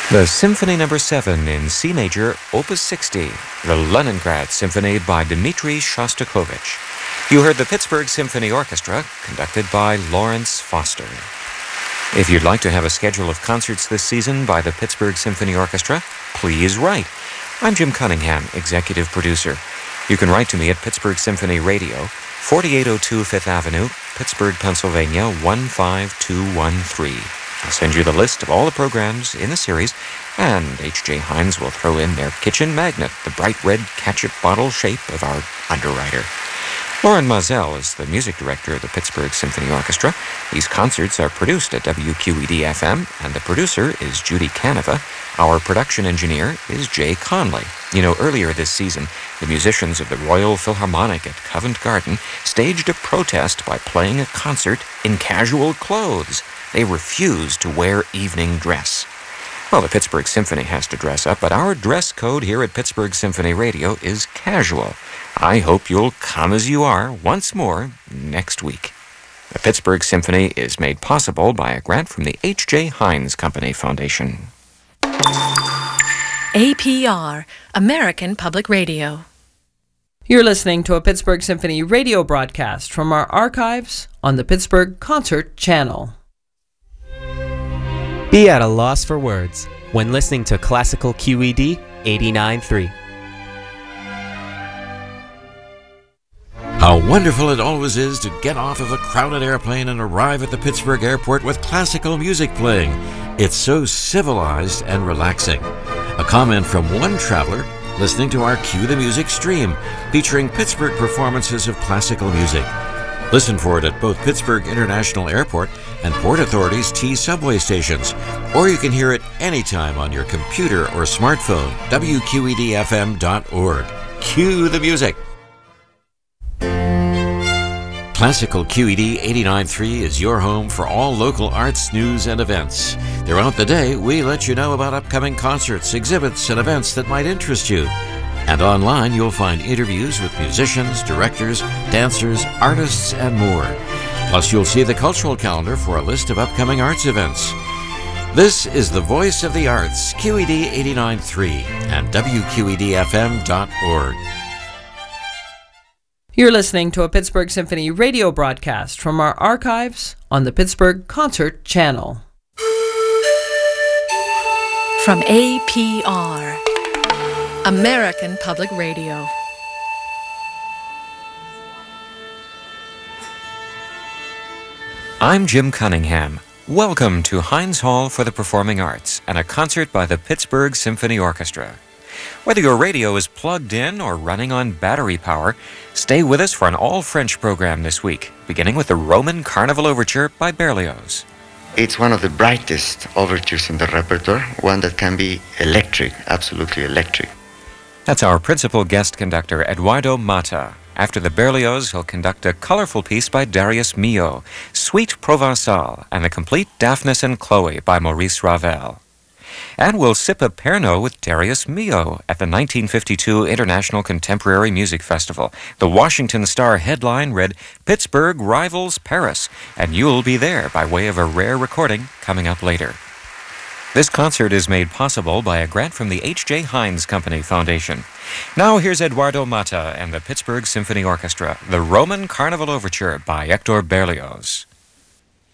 The Symphony No. 7 in C major, Opus 60, the Leningrad Symphony by Dmitri Shostakovich. You heard the Pittsburgh Symphony Orchestra, conducted by Lawrence Foster. If you'd like to have a schedule of concerts this season by the Pittsburgh Symphony Orchestra, please write. I'm Jim Cunningham, executive producer. You can write to me at Pittsburgh Symphony Radio, 4802 Fifth Avenue, Pittsburgh, Pennsylvania, 15213. I'll send you the list of all the programs in the series, and H.J. Heinz will throw in their kitchen magnet, the bright red ketchup bottle shape of our underwriter. Lauren Mazel is the music director of the Pittsburgh Symphony Orchestra. These concerts are produced at WQED-FM, and the producer is Judy Canova. Our production engineer is Jay Conley. You know, earlier this season, the musicians of the Royal Philharmonic at Covent Garden staged a protest by playing a concert in casual clothes. They refused to wear evening dress. Well, the Pittsburgh Symphony has to dress up, but our dress code here at Pittsburgh Symphony Radio is casual. I hope you'll come as you are once more next week. The Pittsburgh Symphony is made possible by a grant from the H.J. Heinz Company Foundation. APR, American Public Radio. You're listening to a Pittsburgh Symphony radio broadcast from our archives on the Pittsburgh Concert Channel. Be at a loss for words when listening to Classical QED 89.3. How wonderful it always is to get off of a crowded airplane and arrive at the Pittsburgh airport with classical music playing. It's so civilized and relaxing. A comment from one traveler listening to our Cue the Music stream featuring Pittsburgh performances of classical music. Listen for it at both Pittsburgh International Airport and Port Authority's T subway stations, or you can hear it anytime on your computer or smartphone. WQEDFM.org. Cue the music. Classical QED 89.3 is your home for all local arts, news, and events. Throughout the day, we let you know about upcoming concerts, exhibits, and events that might interest you. And online, you'll find interviews with musicians, directors, dancers, artists, and more. Plus, you'll see the cultural calendar for a list of upcoming arts events. This is the Voice of the Arts, QED 89.3 and WQEDFM.org. You're listening to a Pittsburgh Symphony radio broadcast from our archives on the Pittsburgh Concert Channel. From APR, American Public Radio. I'm Jim Cunningham. Welcome to Heinz Hall for the Performing Arts and a concert by the Pittsburgh Symphony Orchestra. Whether your radio is plugged in or running on battery power, stay with us for an all-French program this week, beginning with the Roman Carnival Overture by Berlioz. It's one of the brightest overtures in the repertoire, one that can be electric, absolutely electric. That's our principal guest conductor, Eduardo Mata. After the Berlioz, he'll conduct a colorful piece by Darius Milhaud, Suite Provençale, and the complete Daphnis and Chloe by Maurice Ravel. And we'll sip a Pernod with Darius Milhaud at the 1952 International Contemporary Music Festival. The Washington Star headline read, Pittsburgh rivals Paris, and you'll be there by way of a rare recording coming up later. This concert is made possible by a grant from the H.J. Heinz Company Foundation. Now here's Eduardo Mata and the Pittsburgh Symphony Orchestra, the Roman Carnival Overture by Hector Berlioz.